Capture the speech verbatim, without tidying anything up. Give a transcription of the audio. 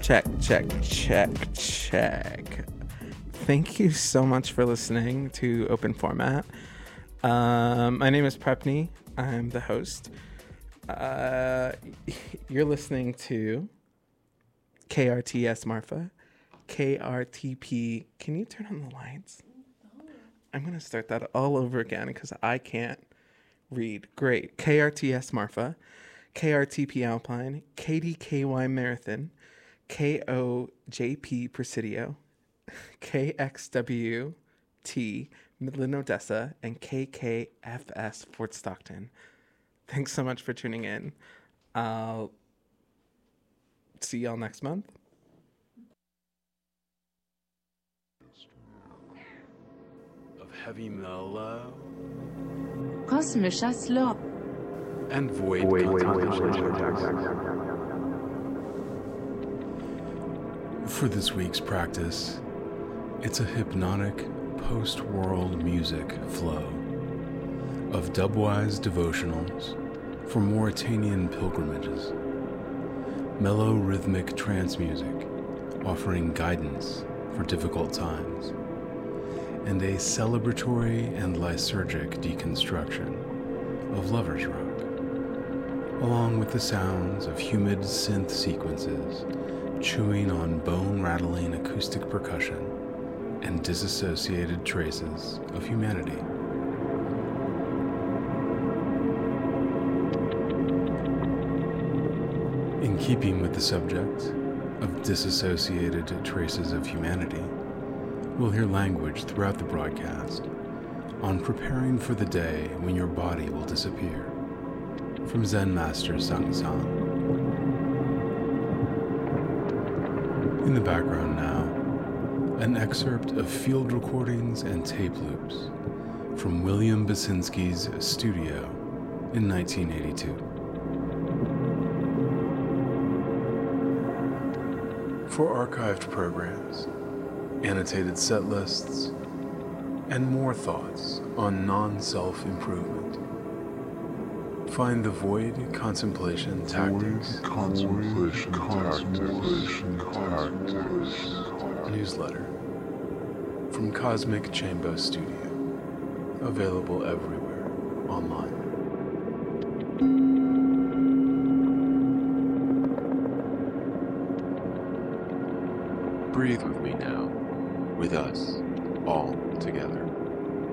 Check, check, check, check. Thank you so much for listening to Open Format. Um, my name is Prepney. I'm the host. Uh, you're listening to K R T S Marfa, K R T P. Can you turn on the lights? I'm going to start that all over again because I can't read. Great. K R T S Marfa, K R T P Alpine, K D K Y Marathon, K O J P Presidio, K X W T Midland Odessa, and K K F S Fort Stockton. Thanks so much for tuning in. I'll see y'all next month. Of heavy mellow Kosmischer Slop and void Wait, wait, contemplation. wait, wait, wait. For this week's practice, it's a hypnotic post-world music flow of dubwise devotionals for Mauritanian pilgrimages, mellow rhythmic trance music offering guidance for difficult times, and a celebratory and lysergic deconstruction of lovers rock, along with the sounds of humid synth sequences chewing on bone-rattling acoustic percussion and disassociated traces of humanity. In keeping with the subject of disassociated traces of humanity, we'll hear language throughout the broadcast on preparing for the day when your body will disappear, from Zen Master Sang San. In the background now, an excerpt of field recordings and tape loops from William Basinski's studio in nineteen eighty-two. For archived programs, annotated set lists, and more thoughts on non-self improvement, find the Void Contemplation Tactics, Contemplation tactics. newsletter from Cosmic Chamber Studio, available everywhere online. Breathe with me now, with us, all together.